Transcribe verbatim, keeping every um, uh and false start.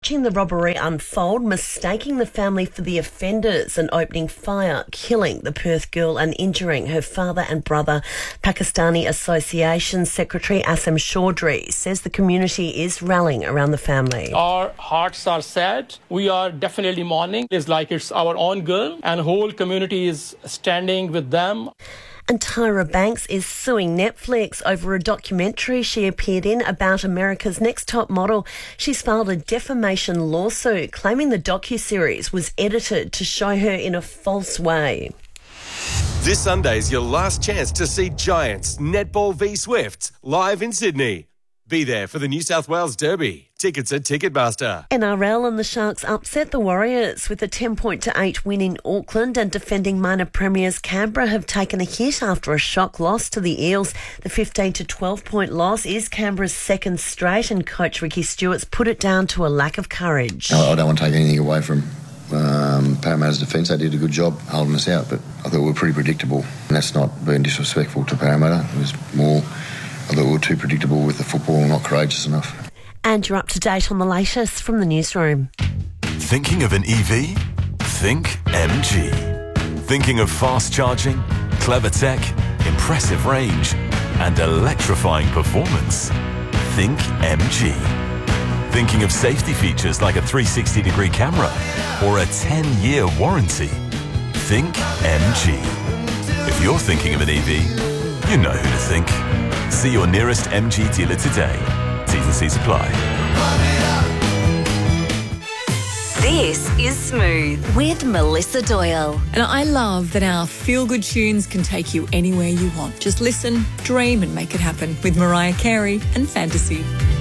watching the robbery unfold, mistaking the family for the offenders and opening fire, killing the Perth girl and injuring her father and brother. Pakistani Association Secretary Asim Chaudhry says the community is rallying around the family. Our hearts are sad. We are definitely mourning. It's like it's our own girl, and the whole community is standing with them. And Tyra Banks is suing Netflix over a documentary she appeared in about America's Next Top Model. She's filed a defamation lawsuit claiming the docuseries was edited to show her in a false way. This Sunday's your last chance to see Giants Netball v Swifts live in Sydney. Be there for the New South Wales Derby. Tickets at Ticketmaster. N R L and the Sharks upset the Warriors with a ten point to eight win in Auckland, and defending minor premiers Canberra have taken a hit after a shock loss to the Eels. The fifteen to twelve point loss is Canberra's second straight, and coach Ricky Stewart's put it down to a lack of courage. I don't want to take anything away from um, Parramatta's defence. They did a good job holding us out, but I thought we were pretty predictable. And that's not being disrespectful to Parramatta. It was more... I thought we were too predictable with the football, not courageous enough. And you're up to date on the latest from the newsroom. Thinking of an E V? Think M G. Thinking of fast charging, clever tech, impressive range, and electrifying performance? Think M G. Thinking of safety features like a three sixty degree camera or a ten year warranty? Think M G. If you're thinking of an E V, you know who to think. See your nearest M G dealer today. T's and C's apply. This is Smooth with Melissa Doyle. And I love that our feel-good tunes can take you anywhere you want. Just listen, dream and make it happen with Mariah Carey and Fantasy.